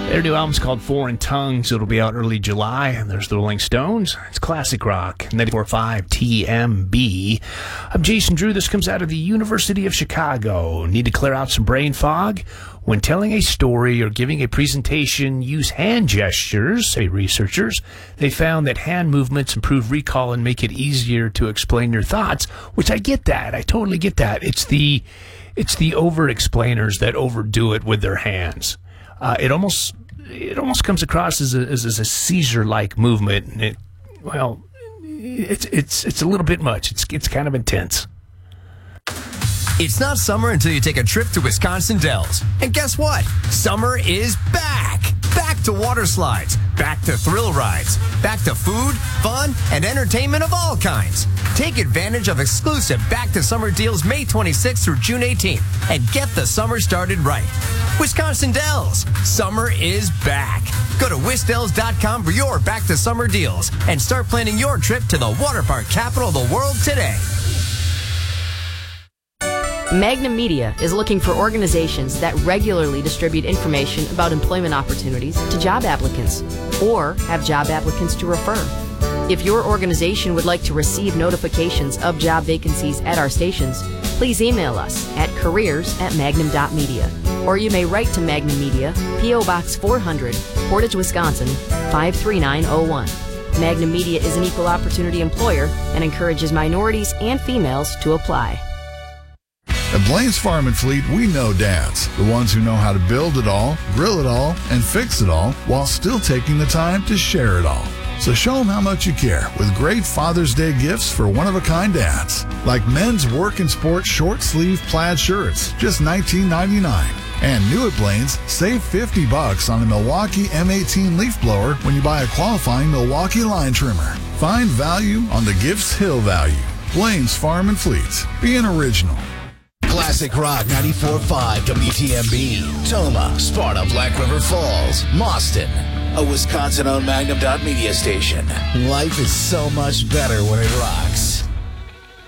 Their new album's called Foreign Tongues. It'll be out early July. And there's the Rolling Stones. It's classic rock. 94.5 TMB. I'm Jason Drew. This comes out of the University of Chicago. Need to clear out some brain fog? When telling a story or giving a presentation, use hand gestures, say researchers. They found that hand movements improve recall and make it easier to explain your thoughts, which I get that. I totally get that. It's the over-explainers that overdo it with their hands. It almost comes across as a seizure-like movement, and it's a little bit much. It's kind of intense. It's not summer until you take a trip to Wisconsin Dells. And guess what? Summer is back! Back to water slides, back to thrill rides, back to food, fun, and entertainment of all kinds. Take advantage of exclusive Back to Summer deals May 26th through June 18th and get the summer started right. Wisconsin Dells, summer is back. Go to wisdells.com for your Back to Summer deals and start planning your trip to the water park capital of the world today. Magnum Media is looking for organizations that regularly distribute information about employment opportunities to job applicants or have job applicants to refer. If your organization would like to receive notifications of job vacancies at our stations, please email us at careers@magnum.media, or you may write to Magnum Media, P.O. Box 400, Portage, Wisconsin, 53901. Magnum Media is an equal opportunity employer and encourages minorities and females to apply. At Blaine's Farm and Fleet, we know dads, the ones who know how to build it all, grill it all, and fix it all while still taking the time to share it all. So show them how much you care with great Father's Day gifts for one-of-a-kind dads, like men's work and sport short-sleeve plaid shirts, just $19.99. And new at Blaine's, save $50 on a Milwaukee M18 leaf blower when you buy a qualifying Milwaukee line trimmer. Find value on the Gifts Hill value. Blaine's Farm and Fleet. Be an original. Classic Rock 94.5 WTMB, Toma, Sparta, Black River Falls, Mauston, a Wisconsin-owned Magnum.media station. Life is so much better when it rocks.